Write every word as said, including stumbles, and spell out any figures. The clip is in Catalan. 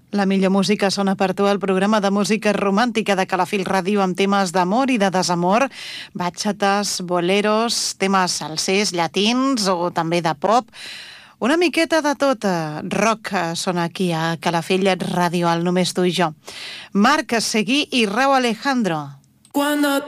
La millor música sona per tu, el programa de música romàntica de Calafell Ràdio amb temes d'amor i de desamor, batxates, boleros, temes salsers, llatins o també de pop. Una miqueta de tot. Rock sona aquí a Calafell Ràdio, al Només tu i jo. Marc Seguí i Rauw Alejandro. Cuando